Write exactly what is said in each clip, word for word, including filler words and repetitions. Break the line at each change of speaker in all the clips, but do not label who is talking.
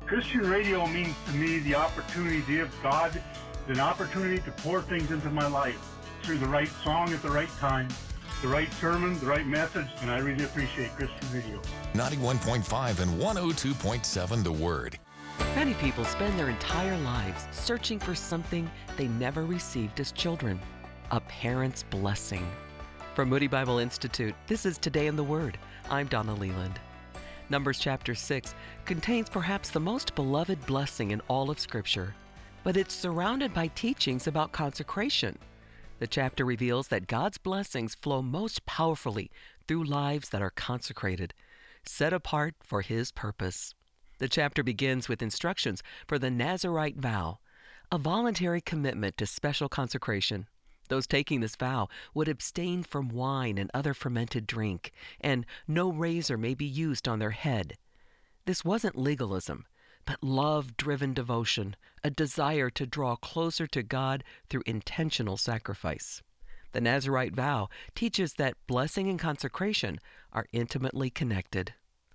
Christian radio means to me the opportunity to give God an opportunity to pour things into my life through the right song at the right time, the right sermon, the right message, and I really appreciate Christian radio.
ninety-one point five and one oh two point seven The Word.
Many people spend their entire lives searching for something they never received as children, a parent's blessing. From Moody Bible Institute, this is Today in the Word. I'm Donna Leland. Numbers chapter six contains perhaps the most beloved blessing in all of Scripture, but it's surrounded by teachings about consecration. The chapter reveals that God's blessings flow most powerfully through lives that are consecrated, set apart for His purpose. The chapter begins with instructions for the Nazirite vow, a voluntary commitment to special consecration. Those taking this vow would abstain from wine and other fermented drink, and no razor may be used on their head. This wasn't legalism, but love-driven devotion, a desire to draw closer to God through intentional sacrifice. The Nazirite vow teaches that blessing and consecration are intimately connected.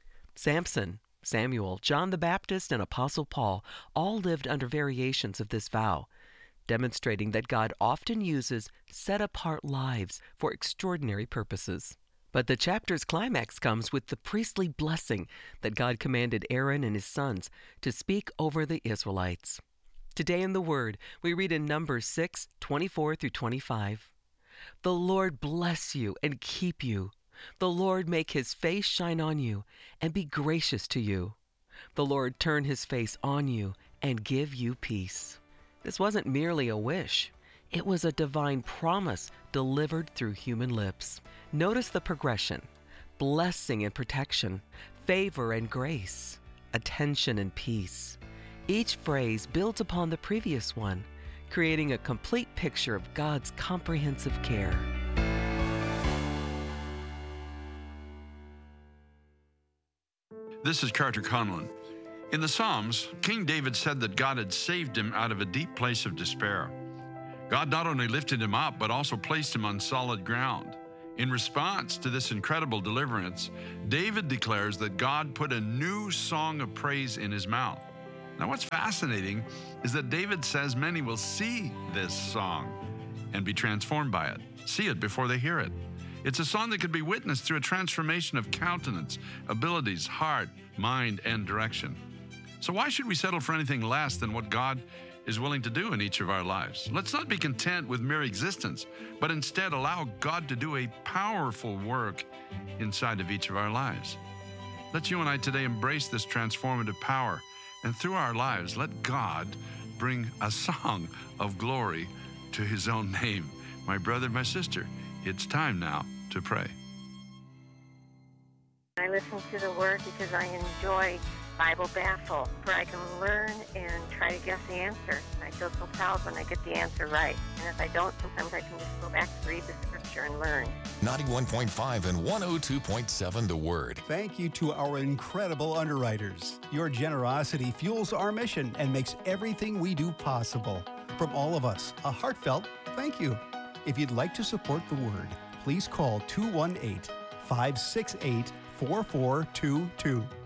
Samson, Samuel, John the Baptist, and Apostle Paul all lived under variations of this vow, demonstrating that God often uses set-apart lives for extraordinary purposes. But the chapter's climax comes with the priestly blessing that God commanded Aaron and his sons to speak over the Israelites. Today in the Word, we read in Numbers six, twenty-four through twenty-five, "The Lord bless you and keep you. The Lord make His face shine on you and be gracious to you. The Lord turn His face on you and give you peace." This wasn't merely a wish. It was a divine promise delivered through human lips. Notice the progression: blessing and protection, favor and grace, attention and peace. Each phrase builds upon the previous one, creating a complete picture of God's comprehensive care.
This is Carter Conlon. In the Psalms, King David said that God had saved him out of a deep place of despair. God not only lifted him up, but also placed him on solid ground. In response to this incredible deliverance, David declares that God put a new song of praise in his mouth. Now, what's fascinating is that David says many will see this song and be transformed by it, see it before they hear it. It's a song that could be witnessed through a transformation of countenance, abilities, heart, mind, and direction. So why should we settle for anything less than what God is willing to do in each of our lives? Let's not be content with mere existence, but instead allow God to do a powerful work inside of each of our lives. Let you and I today embrace this transformative power, and through our lives, let God bring a song of glory to His own name. My brother, my sister, it's time now to pray.
I listen to the Word because I enjoy Bible Baffle, where I can learn and try to guess the answer. I feel so proud when I get the answer right. And if I don't, sometimes I can just go back to read the Scripture and learn.
ninety-one point five and one oh two point seven The Word.
Thank you to our incredible underwriters. Your generosity fuels our mission and makes everything we do possible. From all of us, a heartfelt thank you. If you'd like to support the Word, please call two one eight, five six eight, four four two two.